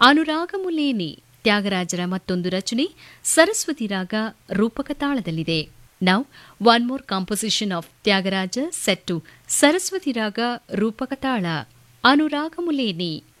ಅನುರಾಗಮುಲೇನಿ ತ್ಯಾಗರಾಜರ ಮತ್ತೊಂದು ರಚನೆ ಸರಸ್ವತಿ ರಾಗ ರೂಪಕ ತಾಳದಲ್ಲಿದೆ. Now one more composition of Tyagaraja set to Saraswati ರಾಗ ರೂಪಕ ತಾಳ ಅನುರಾಗಮುಲೇನಿ.